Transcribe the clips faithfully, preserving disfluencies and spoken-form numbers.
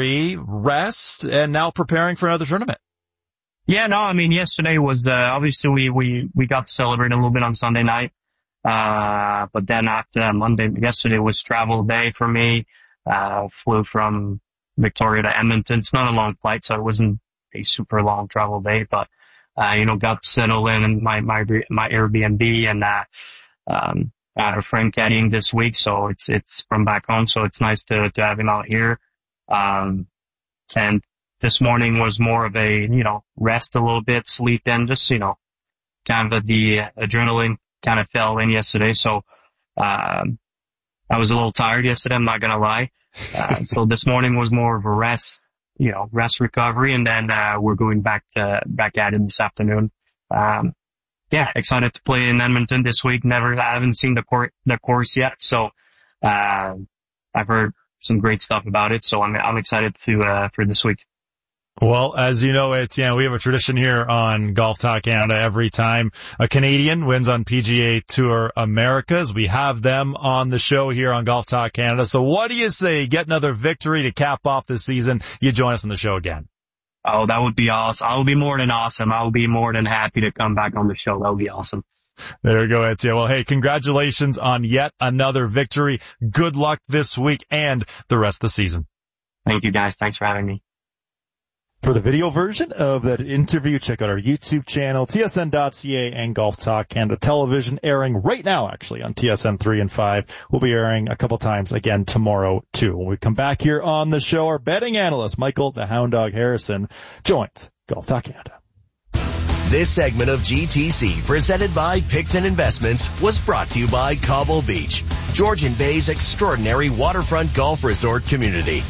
victory, rest, and now preparing for another tournament. Yeah, no, I mean, yesterday was, uh, obviously we, we, we got to celebrate a little bit on Sunday night. Uh, but then after that, Monday, yesterday was travel day for me. Uh, flew from Victoria to Edmonton. It's not a long flight, so it wasn't a super long travel day, but, uh, you know, got to settle in in my, my, my Airbnb and, uh, um, I had a friend caddying this week, so it's, it's from back home, so it's nice to, to have him out here. Um, and this morning was more of a, you know, rest a little bit, sleep in, just, you know, kind of the adrenaline kind of fell in yesterday. So, um, I was a little tired yesterday, I'm not going to lie. Uh, so this morning was more of a rest, you know, rest recovery. And then, uh, we're going back to, back at it this afternoon. Um, yeah, excited to play in Edmonton this week. Never, I haven't seen the court, the course yet. So, uh, I've heard some great stuff about it. So I'm, I'm excited to, uh, for this week. Well, as you know, Etienne, we have a tradition here on Golf Talk Canada. Every time a Canadian wins on P G A Tour Americas, we have them on the show here on Golf Talk Canada. So what do you say? Get another victory to cap off the season. You join us on the show again. Oh, that would be awesome. I would be more than awesome. I would be more than happy to come back on the show. That would be awesome. There you go, Etienne. Well, hey, congratulations on yet another victory. Good luck this week and the rest of the season. Thank you, guys. Thanks for having me. For the video version of that interview, check out our YouTube channel, T S N dot C A, and Golf Talk Canada Television, airing right now, actually, on T S N three and five. We'll be airing a couple times again tomorrow, too. When we come back here on the show, our betting analyst, Michael the Hound Dog Harrison, joins Golf Talk Canada. This segment of G T C, presented by Picton Investments, was brought to you by Cobble Beach, Georgian Bay's extraordinary waterfront golf resort community.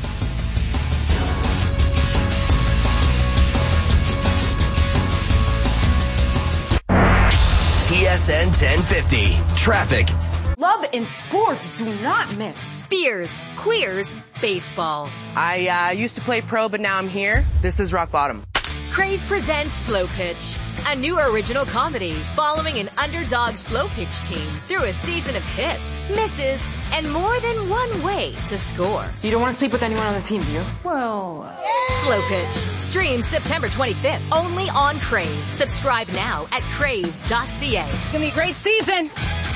T S N ten fifty. Traffic. Love and sports do not mix. Beers, queers, baseball. I uh, used to play pro, but now I'm here. This is rock bottom. Crave presents Slow Pitch, a new original comedy following an underdog slow pitch team through a season of hits, misses, and more than one way to score. You don't want to sleep with anyone on the team, do you? Well... Uh... Slow Pitch. Streams September twenty-fifth, only on Crave. Subscribe now at crave dot c a. It's going to be a great season.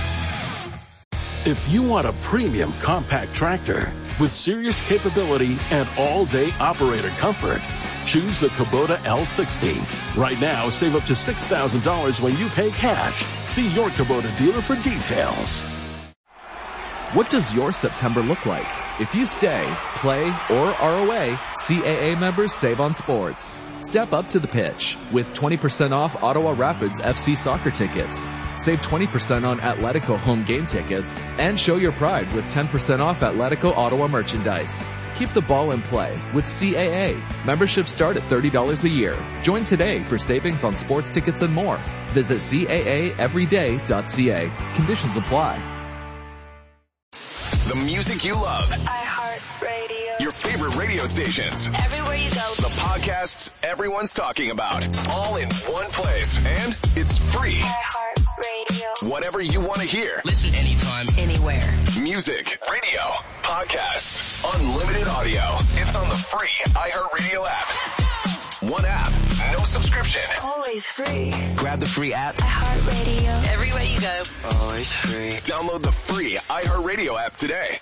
If you want a premium compact tractor with serious capability and all-day operator comfort, choose the Kubota L sixty. Right now, save up to six thousand dollars when you pay cash. See your Kubota dealer for details. What does your September look like? If you stay, play, or are away, C A A members save on sports. Step up to the pitch with twenty percent off Ottawa Rapids F C soccer tickets. Save twenty percent on Atletico home game tickets and show your pride with ten percent off Atletico Ottawa merchandise. Keep the ball in play with C A A. Memberships start at thirty dollars a year. Join today for savings on sports tickets and more. Visit C A A everyday dot c a. Conditions apply. The music you love. iHeartRadio. Your favorite radio stations. Everywhere you go. The podcasts everyone's talking about. All in one place. And it's free. iHeartRadio. Whatever you want to hear. Listen anytime, anywhere. Music, radio, podcasts, unlimited audio. It's on the free iHeartRadio app. One app, no subscription. Always free. Grab the free app. iHeartRadio. Everywhere you go. Always free. Download the free iHeartRadio app today.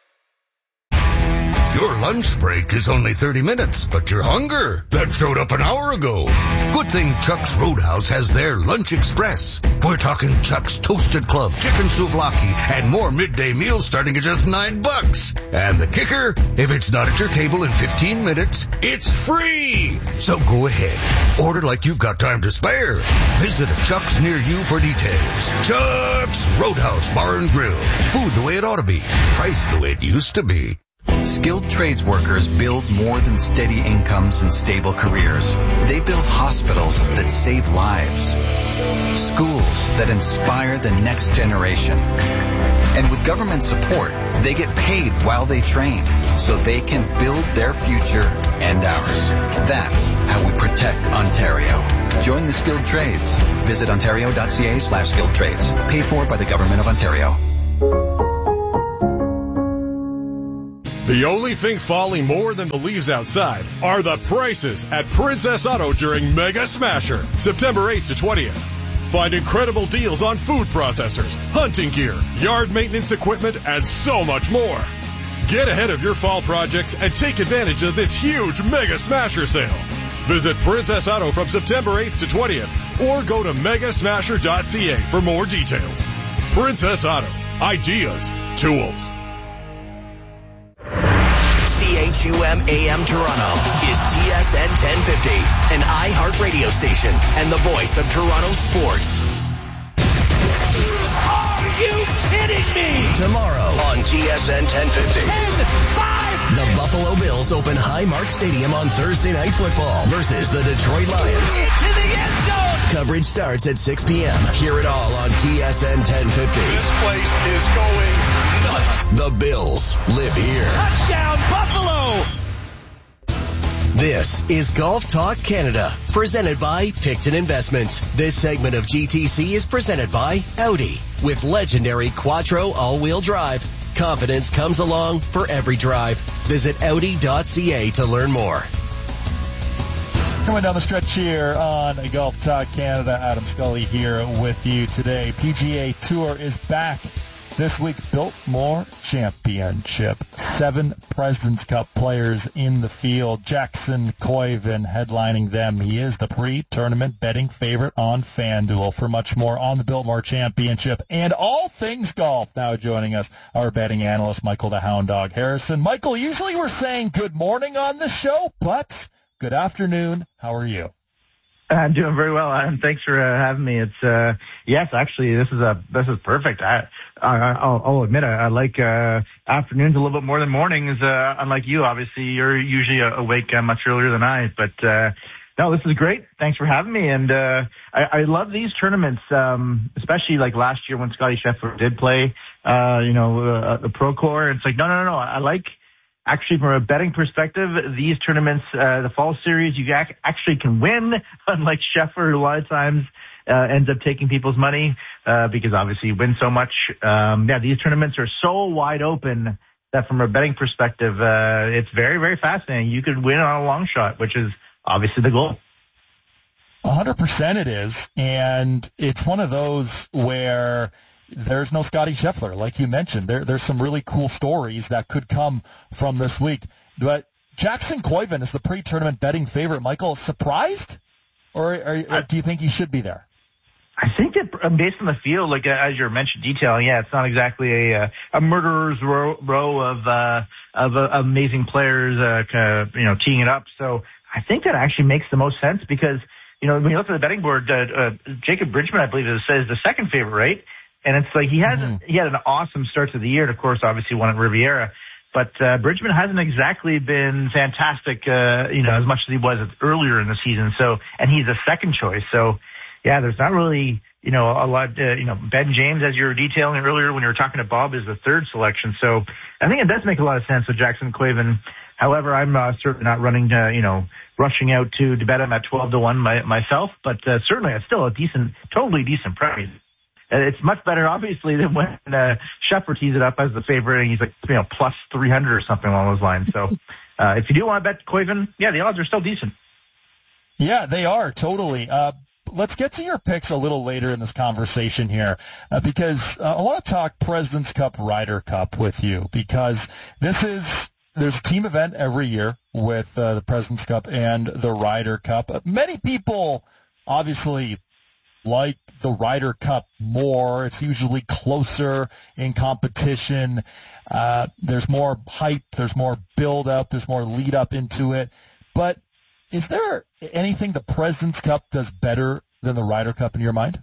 Your lunch break is only thirty minutes, but your hunger, that showed up an hour ago. Good thing Chuck's Roadhouse has their Lunch Express. We're talking Chuck's Toasted Club, Chicken Souvlaki, and more midday meals starting at just nine bucks. And the kicker, if it's not at your table in fifteen minutes, it's free. So go ahead, order like you've got time to spare. Visit a Chuck's near you for details. Chuck's Roadhouse Bar and Grill. Food the way it ought to be. Price the way it used to be. Skilled trades workers build more than steady incomes and stable careers. They build hospitals that save lives, schools that inspire the next generation. And with government support, they get paid while they train so they can build their future and ours. That's how we protect Ontario. Join the skilled trades. Visit ontario.ca slash skilled trades. Paid for by the Government of Ontario. The only thing falling more than the leaves outside are the prices at Princess Auto during Mega Smasher, September eighth to twentieth. Find incredible deals on food processors, hunting gear, yard maintenance equipment, and so much more. Get ahead of your fall projects and take advantage of this huge Mega Smasher sale. Visit Princess Auto from September eighth to twentieth or go to mega smasher dot c a for more details. Princess Auto. Ideas. Tools. C H U M A M Toronto is T S N ten fifty, an iHeart radio station and the voice of Toronto sports. Are you kidding me? Tomorrow on T S N ten fifty. ten five. The Buffalo Bills open Highmark Stadium on Thursday Night Football versus the Detroit Lions. To the end zone. Coverage starts at six p.m. Hear it all on T S N ten fifty. This place is going nuts. The Bills live here. Touchdown, Buffalo! This is Golf Talk Canada, presented by Picton Investments. This segment of G T C is presented by Audi. With legendary Quattro all-wheel drive, confidence comes along for every drive. Visit audi dot c a to learn more. Coming down the stretch here on Golf Talk Canada, Adam Scully here with you today. P G A Tour is back this week. Biltmore Championship. Seven President's Cup players in the field. Jackson Koivin headlining them. He is the pre-tournament betting favorite on FanDuel. For much more on the Biltmore Championship and all things golf, now joining us, our betting analyst, Michael the Hound Dog Harrison. Michael, usually we're saying good morning on the show, but good afternoon. How are you? I'm doing very well, Adam. Thanks for uh, having me. It's uh yes, actually, this is a this is perfect. I, I I'll, I'll admit I, I like uh afternoons a little bit more than mornings. Uh, unlike you, obviously, you're usually awake uh, much earlier than I. But uh no, this is great. Thanks for having me. And uh I, I love these tournaments, um, especially like last year when Scottie Scheffler did play, uh, you know, uh, the Pro Tour. It's like no, no, no, no. I like. Actually, from a betting perspective, these tournaments, uh, the fall series, you ac- actually can win, unlike Scheffler, who a lot of times uh, ends up taking people's money uh, because obviously you win so much. Um, yeah, these tournaments are so wide open that from a betting perspective, uh, it's very, very fascinating. You could win on a long shot, which is obviously the goal. one hundred percent it is, and it's one of those where there's no Scottie Scheffler, like you mentioned. There, there's some really cool stories that could come from this week. But Jackson Koivin is the pre-tournament betting favorite. Michael, surprised? Or, or, or do you think he should be there? I think that based on the field, like uh, as you mentioned detailing, yeah, it's not exactly a, uh, a murderer's row, row of, uh, of uh, amazing players, uh, kind of, you know, teeing it up. So I think that actually makes the most sense because, you know, when you look at the betting board, uh, uh, Jacob Bridgman, I believe, is, is the second favorite, right? And it's like he hasn't, mm-hmm. he had an awesome start to the year, and of course, obviously won at Riviera. But, uh, Bridgman hasn't exactly been fantastic, uh, you know, as much as he was earlier in the season. So, and he's a second choice. So, yeah, there's not really, you know, a lot, uh, you know, Ben James, as you were detailing earlier when you were talking to Bob, is the third selection. So I think it does make a lot of sense with Jackson Koivin. However, I'm uh, certainly not running, uh, you know, rushing out to, to bet him at twelve to one my, myself, but, uh, certainly it's still a decent, totally decent price. It's much better, obviously, than when uh, Scheffler tees it up as the favorite, and he's like, you know, plus three hundred or something along those lines. So, uh, if you do want to bet Koivin, yeah, the odds are still decent. Yeah, they are, totally. Uh, let's get to your picks a little later in this conversation here, uh, because uh, I want to talk President's Cup, Ryder Cup with you, because this is, there's a team event every year with uh, the President's Cup and the Ryder Cup. Uh, many people, obviously, like the Ryder Cup more. It's usually closer in competition. Uh, there's more hype. There's more build up. There's more lead up into it. But is there anything the President's Cup does better than the Ryder Cup in your mind?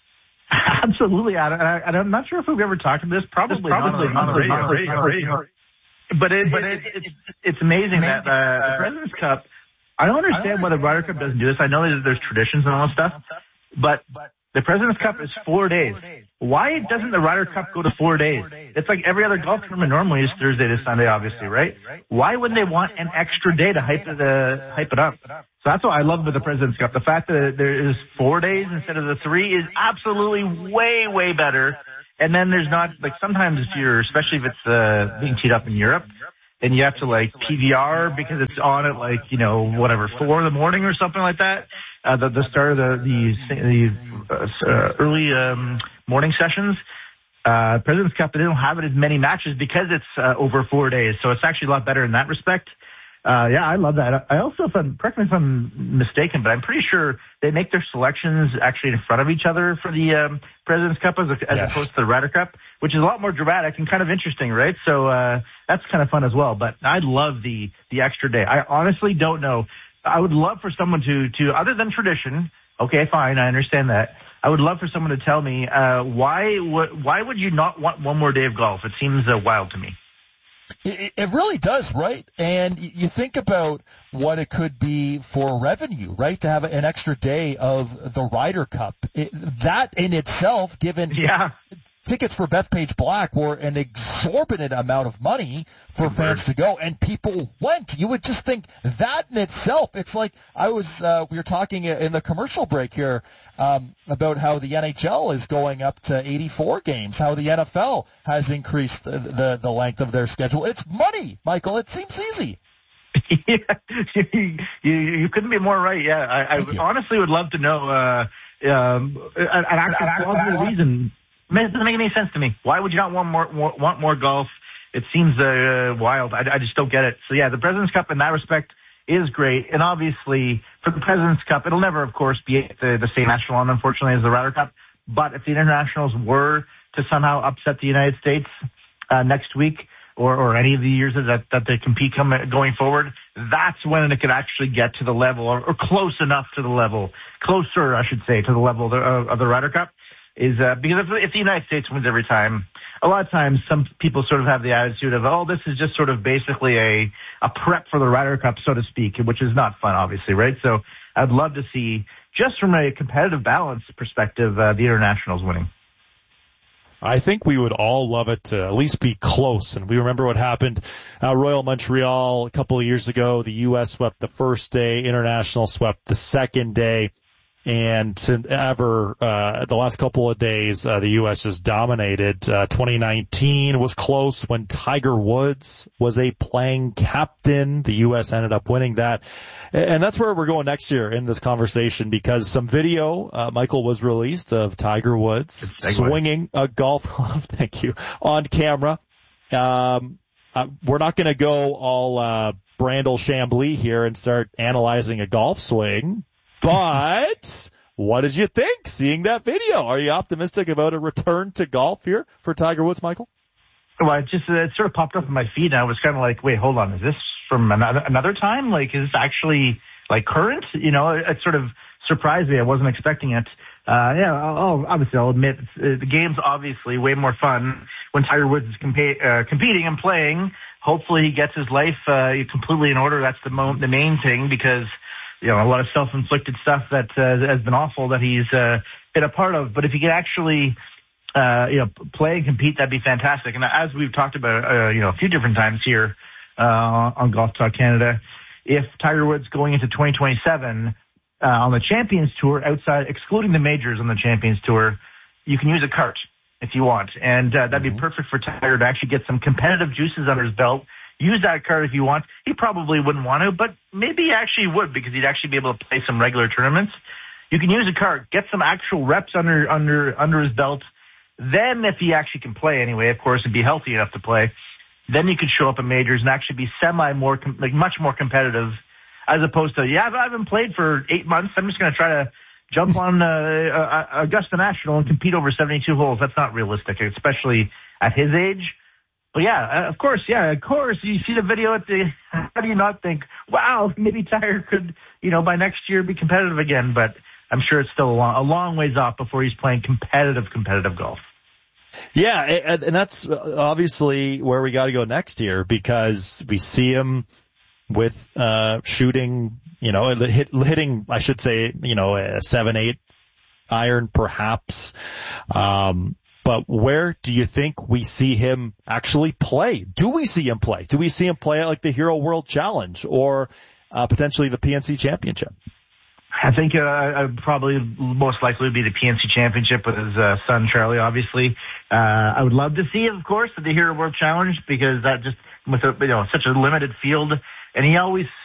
Absolutely. I, I, I'm not sure if we've ever talked about this. Probably, probably not on the radio. radio, radio. But, it, but it, it, it's, it's amazing that uh, the President's Cup, I don't understand why the Ryder Cup doesn't do this. I know there's, there's traditions and all that stuff. But the President's Cup is four days. Why doesn't the Ryder Cup go to four days? It's like every other golf tournament normally is Thursday to Sunday, obviously, right? Why wouldn't they want an extra day to hype it, uh, hype it up? So that's what I love with the President's Cup. The fact that there is four days instead of the three is absolutely way, way better. And then there's not, like sometimes if you're, especially if it's uh, being teed up in Europe, and you have to like P V R because it's on at like, you know, whatever, four in the morning or something like that. Uh, the, the start of the, the, the uh, early, um, morning sessions. Uh, President's Cup, they don't have it as many matches because it's, uh, over four days. So it's actually a lot better in that respect. Uh, yeah, I love that. I also, if I'm, correct me if I'm mistaken, but I'm pretty sure they make their selections actually in front of each other for the um, President's Cup as, a, as yes. opposed to the Ryder Cup, which is a lot more dramatic and kind of interesting, right? So uh, that's kind of fun as well. But I love the the extra day. I honestly don't know. I would love for someone to, to other than tradition, okay, fine, I understand that. I would love for someone to tell me uh, why w- why would you not want one more day of golf? It seems uh, wild to me. It, it really does, right? And you think about what it could be for revenue, right? To have an extra day of the Ryder Cup. It, that in itself, given yeah. tickets for Bethpage Black were an exorbitant amount of money for fans to go, and people went. You would just think that in itself, it's like I was, uh, we were talking in the commercial break here, um, about how the N H L is going up to eighty-four games, how the N F L has increased the, the, the length of their schedule. It's money, Michael. It seems easy. yeah, you, you, you couldn't be more right. Yeah, I, I honestly would love to know, uh, um, an, an actual plausible reason. It doesn't make any sense to me. Why would you not want more, more want more golf? It seems uh, wild. I, I just don't get it. So yeah, the President's Cup in that respect is great, and obviously for the President's Cup, it'll never, of course, be at the, the same echelon, unfortunately, as the Ryder Cup. But if the internationals were to somehow upset the United States uh, next week, or, or any of the years that that they compete come, going forward, that's when it could actually get to the level, or, or close enough to the level, closer, I should say, to the level of the, uh, of the Ryder Cup. Is uh, because if, if the United States wins every time, a lot of times some people sort of have the attitude of, oh, this is just sort of basically a a prep for the Ryder Cup, so to speak, which is not fun, obviously, right? So I'd love to see, just from a competitive balance perspective, uh, the internationals winning. I think we would all love it to at least be close. And we remember what happened at Royal Montreal a couple of years ago. The U S swept the first day, international swept the second day. And since ever, uh, the last couple of days, uh, the U S has dominated. Uh, twenty nineteen was close when Tiger Woods was a playing captain. The U S ended up winning that. And that's where we're going next year in this conversation, because some video, uh, Michael, was released of Tiger Woods swinging a golf club, thank you, on camera. Um, uh, we're not going to go all, uh, Brandel Chambly here and start analyzing a golf swing. But what did you think seeing that video? Are you optimistic about a return to golf here for Tiger Woods, Michael? Well, it just, it sort of popped up in my feed, and I was kind of like, wait, hold on. Is this from another, another time? Like, is this actually, like, current? You know, it, it sort of surprised me. I wasn't expecting it. Uh, yeah, I'll, I'll, obviously, I'll admit, uh, the game's obviously way more fun when Tiger Woods is compa- uh, competing and playing. Hopefully he gets his life uh, completely in order. That's the, mo- the main thing, because you know, a lot of self-inflicted stuff that uh, has been awful that he's uh, been a part of. But if he could actually, uh, you know, play and compete, that'd be fantastic. And as we've talked about, uh, you know, a few different times here uh, on Golf Talk Canada, if Tiger Woods going into twenty twenty-seven uh, on the Champions Tour, outside excluding the majors on the Champions Tour, you can use a cart if you want, and uh, that'd be perfect for Tiger to actually get some competitive juices under his belt. Use that card if you want. He probably wouldn't want to, but maybe he actually would, because he'd actually be able to play some regular tournaments. You can use a card, get some actual reps under under under his belt. Then, if he actually can play anyway, of course, and be healthy enough to play, then you could show up at majors and actually be semi more like much more competitive, as opposed to yeah, I haven't played for eight months. I'm just going to try to jump on uh, Augusta National and compete over seventy-two holes. That's not realistic, especially at his age. Well, yeah, of course, yeah, of course. You see the video at the, how do you not think, wow, maybe Tiger could, you know, by next year be competitive again, but I'm sure it's still a long, a long ways off before he's playing competitive, competitive golf. Yeah, and that's obviously where we got to go next year, because we see him with, uh, shooting, you know, hit, hitting, I should say, you know, a seven, eight iron perhaps, um, but where do you think we see him actually play? Do we see him play? Do we see him play at like the Hero World Challenge or uh, potentially the P N C Championship? I think uh, probably most likely would be the P N C Championship with his uh, son Charlie. Obviously, Uh, I would love to see, of course, the Hero World Challenge because that just with a, you know such a limited field, and he always